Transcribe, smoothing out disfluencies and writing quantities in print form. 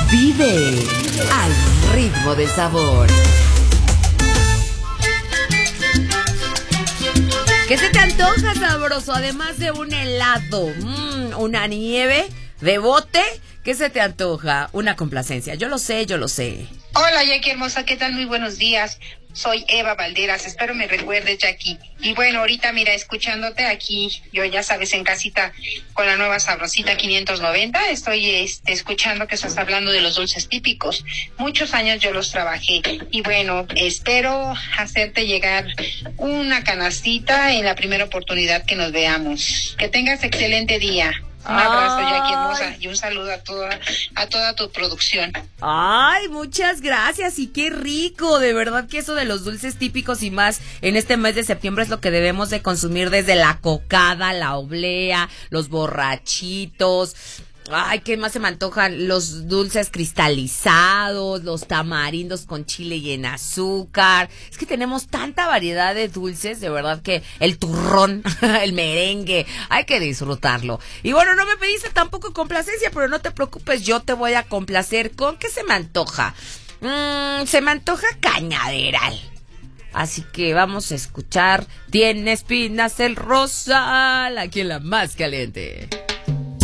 Vive al ritmo del sabor. ¿Qué se te antoja, sabroso? Además de un helado, una nieve de bote, ¿qué se te antoja? Una complacencia. Yo lo sé. Hola, Jackie hermosa, ¿qué tal? Muy buenos días. Soy Eva Valderas, espero me recuerdes, Jackie. Y bueno, ahorita mira, escuchándote aquí, yo ya sabes, en casita con la nueva Sabrosita 590, estoy escuchando que estás hablando de los dulces típicos. Muchos años yo los trabajé y bueno, espero hacerte llegar una canastita en la primera oportunidad que nos veamos. Que tengas excelente día. Un abrazo, Jackie hermosa, y un saludo a toda tu producción. Ay, muchas gracias y qué rico, de verdad que eso de los dulces típicos y más en este mes de septiembre es lo que debemos de consumir, desde la cocada, la oblea, los borrachitos. Ay, ¿qué más se me antojan? Los dulces cristalizados, los tamarindos con chile y en azúcar. Es que tenemos tanta variedad de dulces, de verdad que el turrón, el merengue, hay que disfrutarlo. Y bueno, no me pediste tampoco complacencia, pero no te preocupes, yo te voy a complacer. ¿Con qué se me antoja? Se me antoja cañaveral. Así que vamos a escuchar Tiene espinas el rosal, aquí en La Más Caliente.